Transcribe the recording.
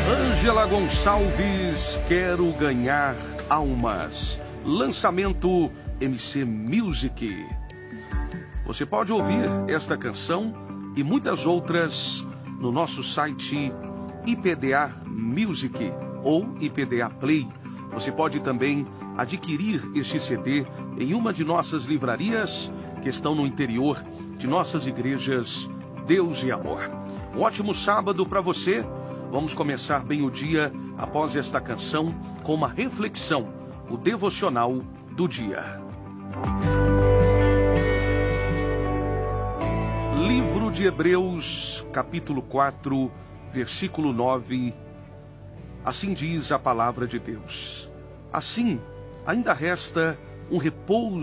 Ângela Gonçalves, Quero Ganhar Almas. Lançamento MC Music. Você pode ouvir esta canção e muitas outras no nosso site IPDA Music ou IPDA Play. Você pode também adquirir este CD em uma de nossas livrarias que estão no interior de nossas igrejas Deus e Amor. Um ótimo sábado para você. Vamos começar bem o dia após esta canção com uma reflexão, o devocional do dia. Livro de Hebreus, capítulo 4, versículo 9. Assim diz a palavra de Deus. Assim, ainda resta um repouso